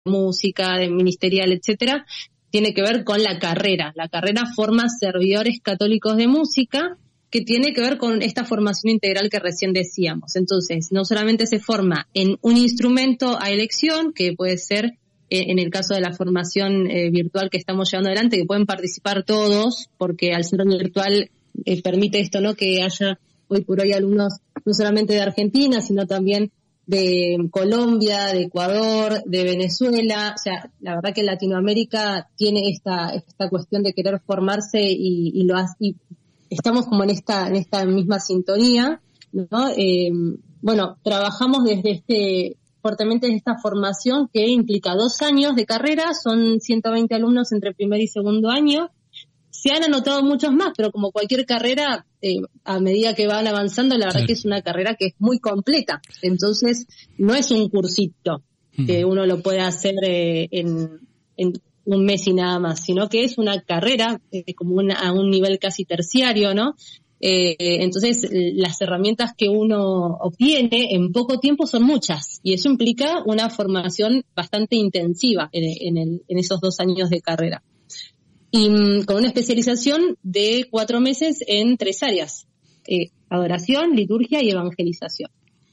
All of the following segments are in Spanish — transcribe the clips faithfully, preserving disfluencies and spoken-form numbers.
música, de ministerial, etcétera, tiene que ver con la carrera. La carrera forma servidores católicos de música, que tiene que ver con esta formación integral que recién decíamos. Entonces, no solamente se forma en un instrumento a elección, que puede ser, eh, en el caso de la formación eh, virtual que estamos llevando adelante, que pueden participar todos, porque al ser virtual eh, permite esto, ¿no?, que haya hoy por hoy alumnos no solamente de Argentina, sino también de Colombia, de Ecuador, de Venezuela. O sea, la verdad que Latinoamérica tiene esta esta cuestión de querer formarse y, y lo hace, y estamos como en esta en esta misma sintonía, ¿no? Eh, bueno, trabajamos desde este fuertemente desde esta formación que implica dos años de carrera, son ciento veinte alumnos entre primer y segundo año. Se han anotado muchos más, pero como cualquier carrera, eh, a medida que van avanzando, la verdad, claro, que es una carrera que es muy completa. Entonces, no es un cursito mm. que uno lo puede hacer eh, en, en un mes y nada más, sino que es una carrera eh, como una, a un nivel casi terciario, ¿no? Eh, entonces, las herramientas que uno obtiene en poco tiempo son muchas, y eso implica una formación bastante intensiva en, en, el, en esos dos años de carrera. Y um, con una especialización de cuatro meses en tres áreas, eh, adoración, liturgia y evangelización.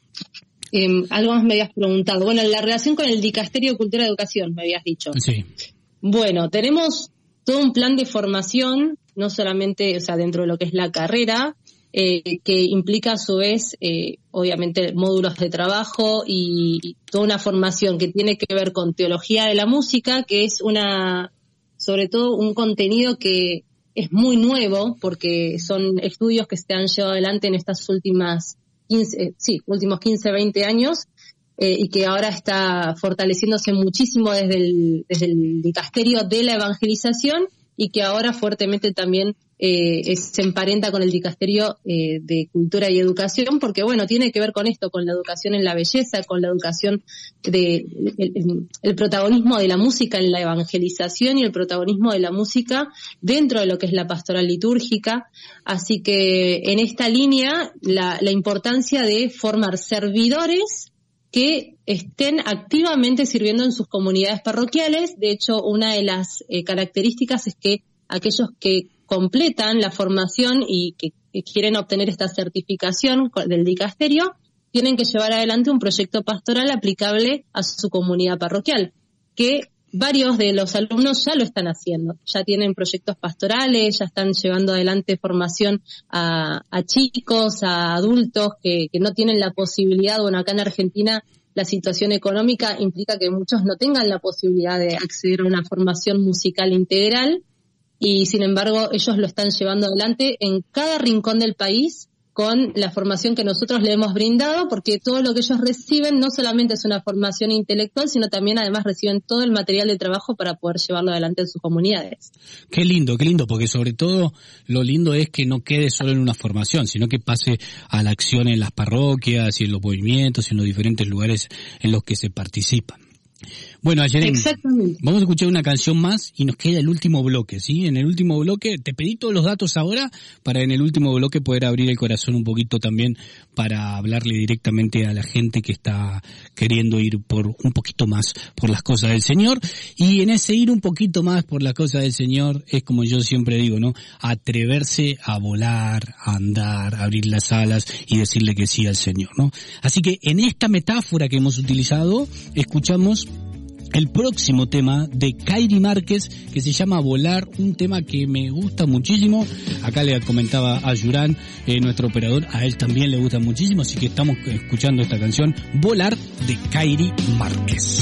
Eh, algo más me habías preguntado. Bueno, la relación con el Dicasterio de Cultura y Educación, me habías dicho. Sí. Bueno, tenemos todo un plan de formación, no solamente, o sea, dentro de lo que es la carrera, eh, que implica a su vez, eh, obviamente, módulos de trabajo y, y toda una formación que tiene que ver con teología de la música, que es una... sobre todo un contenido que es muy nuevo, porque son estudios que se han llevado adelante en estas últimas quince, sí, últimos quince, veinte años, eh, y que ahora está fortaleciéndose muchísimo desde el, desde el dicasterio de la evangelización, y que ahora fuertemente también eh, es, se emparenta con el dicasterio eh, de cultura y educación, porque bueno, tiene que ver con esto, con la educación en la belleza, con la educación de el, el, el protagonismo de la música en la evangelización y el protagonismo de la música dentro de lo que es la pastoral litúrgica. Así que en esta línea la, la importancia de formar servidores que estén activamente sirviendo en sus comunidades parroquiales. De hecho, una de las eh, características es que aquellos que completan la formación y que, que quieren obtener esta certificación del dicasterio tienen que llevar adelante un proyecto pastoral aplicable a su comunidad parroquial, que varios de los alumnos ya lo están haciendo, ya tienen proyectos pastorales, ya están llevando adelante formación a, a chicos, a adultos que, que no tienen la posibilidad. Bueno, acá en Argentina la situación económica implica que muchos no tengan la posibilidad de acceder a una formación musical integral, y sin embargo ellos lo están llevando adelante en cada rincón del país con la formación que nosotros le hemos brindado, porque todo lo que ellos reciben no solamente es una formación intelectual, sino también además reciben todo el material de trabajo para poder llevarlo adelante en sus comunidades. Qué lindo, qué lindo, porque sobre todo lo lindo es que no quede solo en una formación, sino que pase a la acción en las parroquias y en los movimientos y en los diferentes lugares en los que se participan. Bueno, Ayerén, vamos a escuchar una canción más y nos queda el último bloque, ¿sí? En el último bloque, te pedí todos los datos ahora para en el último bloque poder abrir el corazón un poquito también para hablarle directamente a la gente que está queriendo ir por un poquito más por las cosas del Señor. Y en ese ir un poquito más por las cosas del Señor es, como yo siempre digo, ¿no? Atreverse a volar, a andar, a abrir las alas y decirle que sí al Señor, ¿no? Así que en esta metáfora que hemos utilizado, escuchamos el próximo tema de Kairi Márquez, que se llama Volar, un tema que me gusta muchísimo. Acá le comentaba a Yurán, eh, nuestro operador, a él también le gusta muchísimo, así que estamos escuchando esta canción, Volar, de Kairi Márquez.